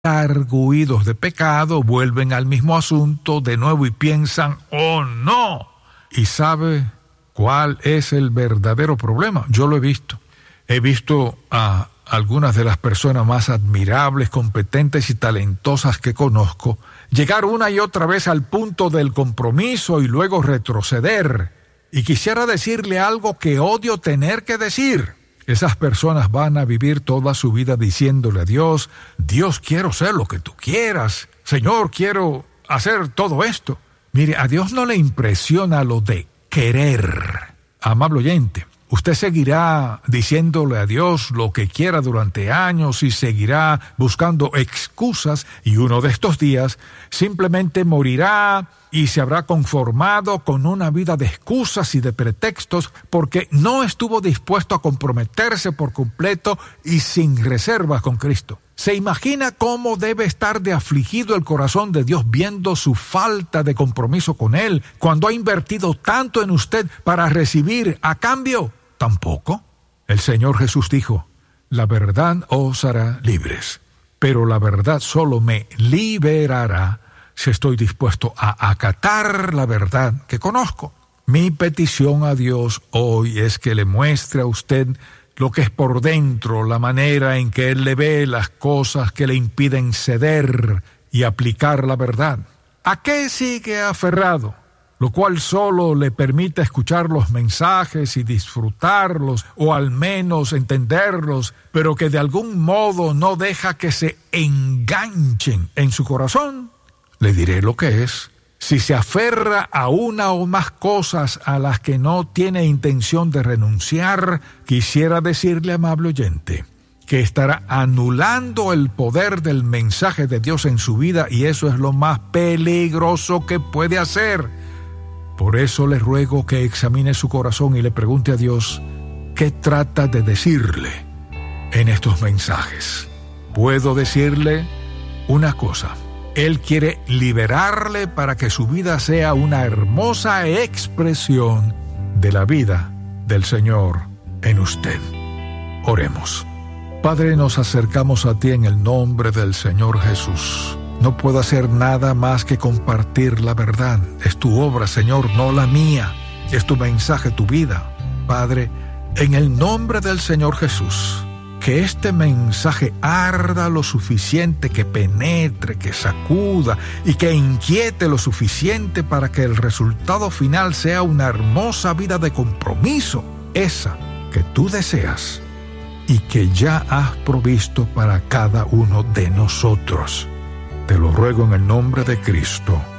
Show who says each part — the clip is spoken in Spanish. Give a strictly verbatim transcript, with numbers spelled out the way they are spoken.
Speaker 1: arguidos de pecado, vuelven al mismo asunto de nuevo y piensan, ¡oh no! ¿Y sabe cuál es el verdadero problema? Yo lo he visto. He visto a algunas de las personas más admirables, competentes y talentosas que conozco llegar una y otra vez al punto del compromiso y luego retroceder. Y quisiera decirle algo que odio tener que decir. Esas personas van a vivir toda su vida diciéndole a Dios, Dios, quiero ser lo que tú quieras. Señor, quiero hacer todo esto. Mire, a Dios no le impresiona lo de querer. Amable oyente, usted seguirá diciéndole a Dios lo que quiera durante años y seguirá buscando excusas, y uno de estos días simplemente morirá y se habrá conformado con una vida de excusas y de pretextos porque no estuvo dispuesto a comprometerse por completo y sin reservas con Cristo. ¿Se imagina cómo debe estar de afligido el corazón de Dios viendo su falta de compromiso con Él cuando ha invertido tanto en usted para recibir a cambio tan poco? El Señor Jesús dijo, la verdad os hará libres, pero la verdad solo me liberará si estoy dispuesto a acatar la verdad que conozco. Mi petición a Dios hoy es que le muestre a usted lo que es por dentro, la manera en que Él le ve las cosas que le impiden ceder y aplicar la verdad. ¿A qué sigue aferrado? Lo cual solo le permite escuchar los mensajes y disfrutarlos, o al menos entenderlos, pero que de algún modo no deja que se enganchen en su corazón. Le diré lo que es. Si se aferra a una o más cosas a las que no tiene intención de renunciar, quisiera decirle, amable oyente, que estará anulando el poder del mensaje de Dios en su vida, y eso es lo más peligroso que puede hacer. Por eso le ruego que examine su corazón y le pregunte a Dios qué trata de decirle en estos mensajes. Puedo decirle una cosa. Él quiere liberarle para que su vida sea una hermosa expresión de la vida del Señor en usted. Oremos. Padre, nos acercamos a ti en el nombre del Señor Jesús. No puedo hacer nada más que compartir la verdad. Es tu obra, Señor, no la mía. Es tu mensaje, tu vida. Padre, en el nombre del Señor Jesús, que este mensaje arda lo suficiente, que penetre, que sacuda y que inquiete lo suficiente para que el resultado final sea una hermosa vida de compromiso, esa que tú deseas y que ya has provisto para cada uno de nosotros. Te lo ruego en el nombre de Cristo.